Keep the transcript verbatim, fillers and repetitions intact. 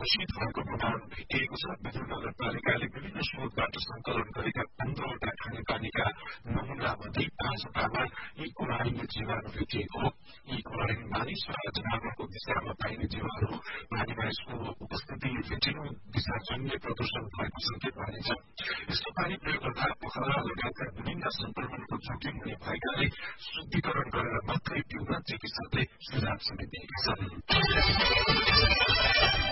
दूषित भएको प्रमाण भेटिएको छ। विद्युत नगरपालिकाले विभिन्न स्रोतबाट संकलन गरेका पन्ध्रवटा खानेपानीका नमूनामध्ये पाँचवटामा यी कोलाइनले जीवाणु भेटिएको हो। यी कोलाइन मानिस र जनावरको दिशामा पाइने जीवाणु पानीमा यसको उपस्थितिले भेटिनु दिशाजन्य प्रदूषण भएको संकेत मानिन्छ। यस्तो पानी प्रयोग गर्दा पखला लगायतका विभिन्न संक्रमणको जोखिम हुने भएकाले शुद्धिकरण गरेर मात्रै पिउन चिकित्सकले सुझाव समेत दिएका छन्।